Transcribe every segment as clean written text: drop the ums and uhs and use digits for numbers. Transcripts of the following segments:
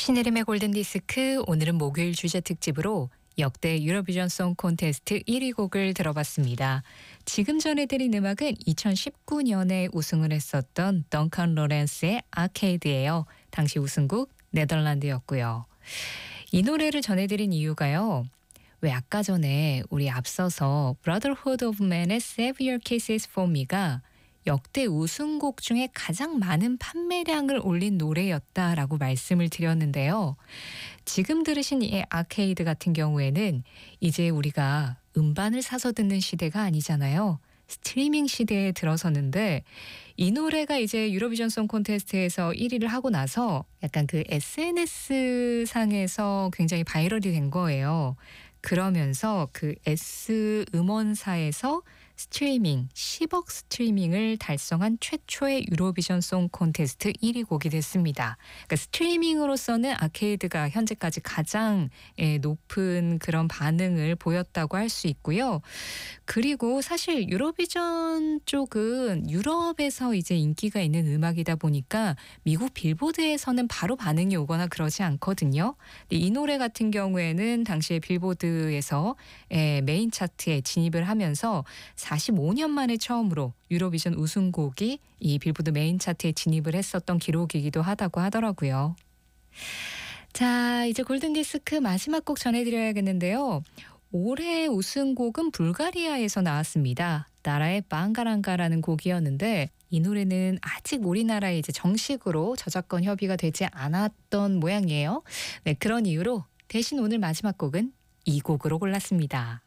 신혜림의 골든디스크 오늘은 목요일 주제 특집으로 역대 유로비전 송 콘테스트 1위 곡을 들어봤습니다. 지금 전해드린 음악은 2019년에 우승을 했었던 덩컨 로렌스의 아케이드예요. 당시 우승국 네덜란드였고요. 이 노래를 전해드린 이유가요. 왜 아까 전에 우리 앞서서 Brotherhood of Man의 Save Your Kisses for Me가 역대 우승곡 중에 가장 많은 판매량을 올린 노래였다라고 말씀을 드렸는데요. 지금 들으신 이 아케이드 같은 경우에는 이제 우리가 음반을 사서 듣는 시대가 아니잖아요. 스트리밍 시대에 들어섰는데 이 노래가 이제 유로비전 송 콘테스트에서 1위를 하고 나서 약간 그 SNS 상에서 굉장히 바이럴이 된 거예요. 그러면서 그 S 음원사에서 스트리밍 10억 스트리밍을 달성한 최초의 유로비전 송 콘테스트 1위 곡이 됐습니다. 그러니까 스트리밍으로서는 아케이드가 현재까지 가장 높은 그런 반응을 보였다고 할 수 있고요. 그리고 사실 유로비전 쪽은 유럽에서 이제 인기가 있는 음악이다 보니까 미국 빌보드에서는 바로 반응이 오거나 그러지 않거든요. 이 노래 같은 경우에는 당시에 빌보드에서 메인 차트에 진입을 하면서 45년 만에 처음으로 유로비전 우승곡이 이 빌보드 메인 차트에 진입을 했었던 기록이기도 하다고 하더라고요. 자, 이제 골든디스크 마지막 곡 전해드려야겠는데요. 올해 우승곡은 불가리아에서 나왔습니다. 나라의 방가랑가라는 곡이었는데 이 노래는 아직 우리나라에 이제 정식으로 저작권 협의가 되지 않았던 모양이에요. 네, 그런 이유로 대신 오늘 마지막 곡은 이 곡으로 골랐습니다.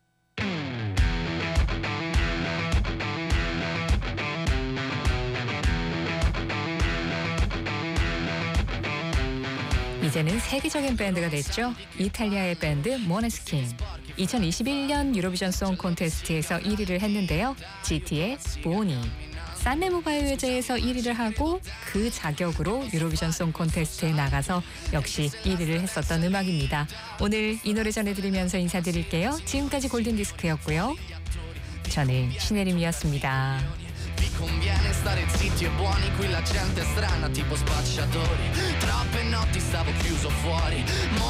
이제는 세계적인 밴드가 됐죠. 이탈리아의 밴드 모네스킨. 2021년 유로비전 송 콘테스트에서 1위를 했는데요. GT의 보니. 산레모 가요제에서 1위를 하고 그 자격으로 유로비전 송 콘테스트에 나가서 역시 1위를 했었던 음악입니다. 오늘 이 노래 전해드리면서 인사드릴게요. 지금까지 골든디스크였고요. 저는 신혜림이었습니다. Ti conviene stare zitti e buoni, qui la gente è strana tipo spacciatori. Troppe notti stavo chiuso fuori.